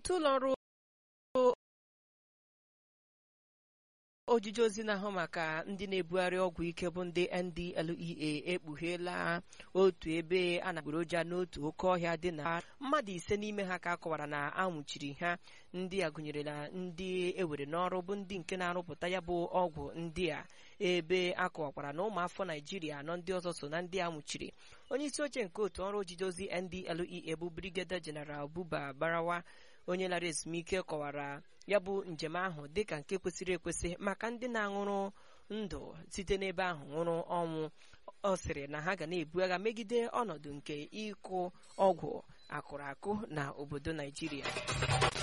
otu ụlọ ọrụ ojije ozi na-ahụ maka ndị na-ebugharị ọgwụ ike bụ ndị NDLEA ekpugheela otu ebe a na-agboroja n'otu oke ọhịa dị na mmadụ 5 n'ime ha ka akọwara na anwụchiri ha. Ndị a gụnyerela ndị ewere n'ọrụ bụ ndị nke na-arụpụta ya bụ ọgwụ ndị a, ebe akọwakwara na ụmụafọ Naijiria anọ ndị ọzọ so na ndị anwụchiri. Onye isi oche nke otu ọrụ ojije ozi NDLEA bụ Brigadier General Buba Barawa, onye lara ezumike, kọwara ya bụ njem ahụ dịka nke kwesịrị ekwesị maka ndị na-aṅụrụ ndụ site n'ebe ahụ nwụrụ ọnwụ. Ọ sịrị na ha ga na-ebu agha megide ọnọdụ nke ịkụ ọgwụ akụrụ akụ na obodo Naijiria.